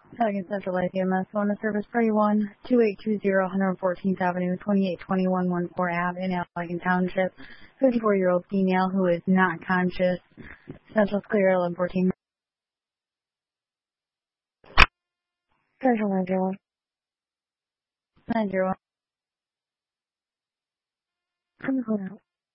Second Central Life EMS phone service party 1-2820 114th Avenue, 2821 14 Ave in Allegan Township. 54-year-old female who is not conscious. Central clear 1114. Central 901. 901. From the phone out.